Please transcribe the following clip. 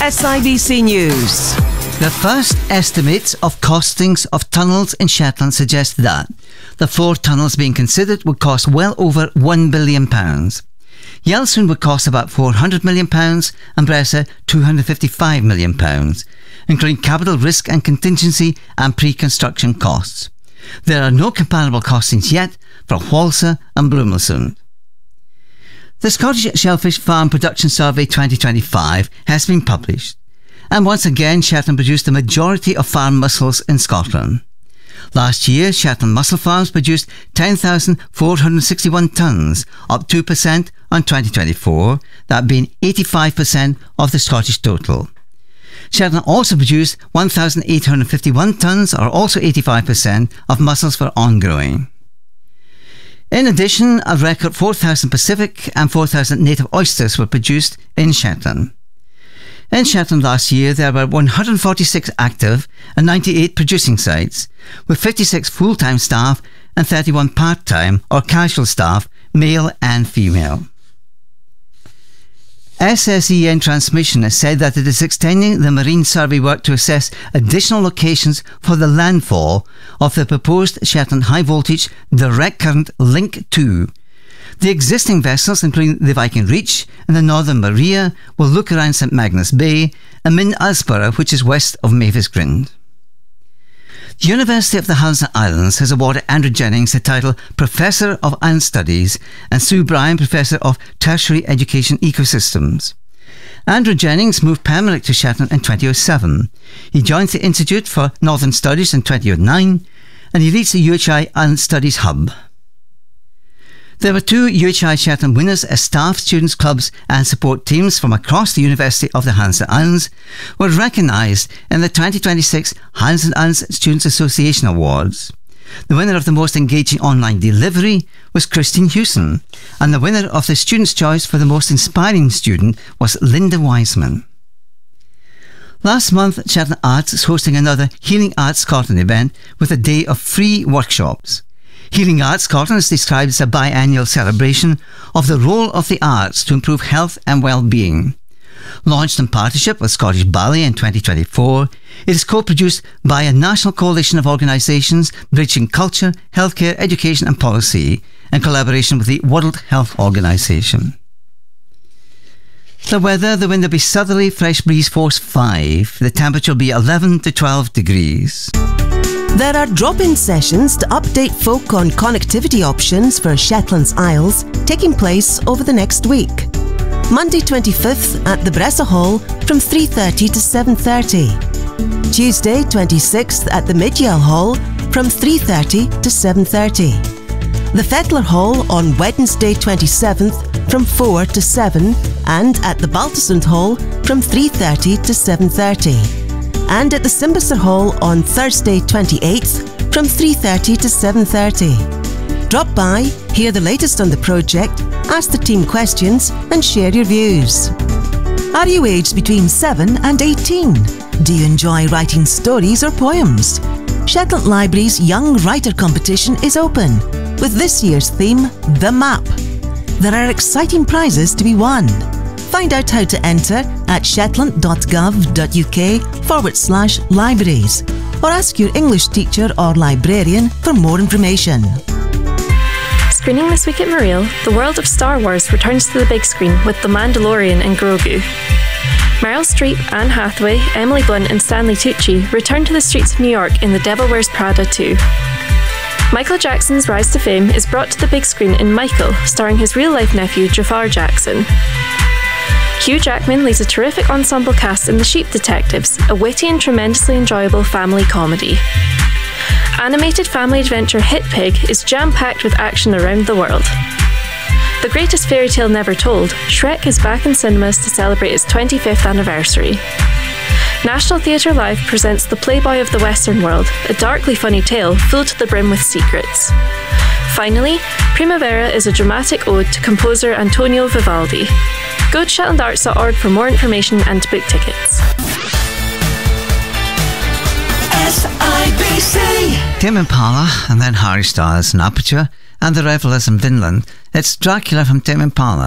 SIBC News. The first estimates of costings of tunnels in Shetland suggest that the 4 tunnels being considered would cost well over £1 billion. Yellowstone would cost about £400 million and Bressa £255 million, including capital risk and contingency and pre-construction costs. There are no comparable costings yet for Whalsa and Blomelsund. The Scottish Shellfish Farm Production Survey 2025 has been published, and once again Shetland produced the majority of farm mussels in Scotland. Last year, Shetland mussel farms produced 10,461 tonnes, up 2% on 2024, that being 85% of the Scottish total. Shetland also produced 1,851 tonnes, or also 85% of mussels for on-growing. In addition, a record 4,000 Pacific and 4,000 native oysters were produced in Shetland. In Shetland last year, there were 146 active and 98 producing sites, with 56 full-time staff and 31 part-time or casual staff, male and female. SSEN Transmission has said that it is extending the marine survey work to assess additional locations for the landfall of the proposed Shetland High Voltage Direct Current Link 2. The existing vessels, including the Viking Reach and the Northern Maria, will look around St Magnus Bay and Min Ullsborough, which is west of Mavis Grind. The University of the Highlands Islands has awarded Andrew Jennings the title Professor of Island Studies and Sue Bryan Professor of Tertiary Education Ecosystems. Andrew Jennings moved permanently to Shetland in 2007. He joined the Institute for Northern Studies in 2009 and he leads the UHI Island Studies Hub. There were 2 UHI Shetland winners as staff, students, clubs and support teams from across the University of the Highlands Islands were recognised in the 2026 Highlands Islands Students Association Awards. The winner of the most engaging online delivery was Christine Hewson, and the winner of the Student's Choice for the most inspiring student was Linda Wiseman. Last month, Shetland Arts is hosting another Healing Arts Scotland event with a day of free workshops. Healing Arts Scotland is described as a biannual celebration of the role of the arts to improve health and well-being. Launched in partnership with Scottish Ballet in 2024, it is co-produced by a national coalition of organisations bridging culture, healthcare, education and policy in collaboration with the World Health Organisation. The weather, the wind will be southerly, fresh breeze force 5. The temperature will be 11 to 12 degrees. There are drop-in sessions to update folk on connectivity options for Shetland's Isles taking place over the next week. Monday 25th at the Bressa Hall from 3:30 to 7:30. Tuesday 26th at the Midyell Hall from 3:30 to 7:30. The Fettler Hall on Wednesday 27th from 4 to 7 and at the Baltusund Hall from 3:30 to 7:30. And at the Simbasar Hall on Thursday 28th from 3:30 to 7:30. Drop by, hear the latest on the project, ask the team questions and share your views. Are you aged between 7 and 18? Do you enjoy writing stories or poems? Shetland Library's Young Writer Competition is open, with this year's theme, The Map. There are exciting prizes to be won. Find out how to enter at shetland.gov.uk/libraries or ask your English teacher or librarian for more information. Screening this week at Mareel, the world of Star Wars returns to the big screen with The Mandalorian and Grogu. Meryl Streep, Anne Hathaway, Emily Blunt and Stanley Tucci return to the streets of New York in The Devil Wears Prada 2. Michael Jackson's rise to fame is brought to the big screen in Michael, starring his real-life nephew Jafar Jackson. Hugh Jackman leads a terrific ensemble cast in The Sheep Detectives, a witty and tremendously enjoyable family comedy. Animated family adventure Hit Pig is jam-packed with action around the world. The greatest fairy tale never told, Shrek is back in cinemas to celebrate its 25th anniversary. National Theatre Live presents The Playboy of the Western World, a darkly funny tale filled to the brim with secrets. Finally, Primavera is a dramatic ode to composer Antonio Vivaldi. Go to shetlandarts.org for more information and to book tickets. SIBC. Tame Impala and then Harry Styles in Aperture and the Revellers in Vinland. It's Dracula from Tame Impala.